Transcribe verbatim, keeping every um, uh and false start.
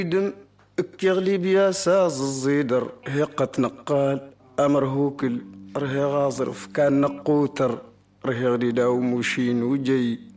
دم اكيغلي بياساز الزيدر هيقة نقال امر هوكل رهي غازر فكان نقوتر رهي غدي داو موشين وجي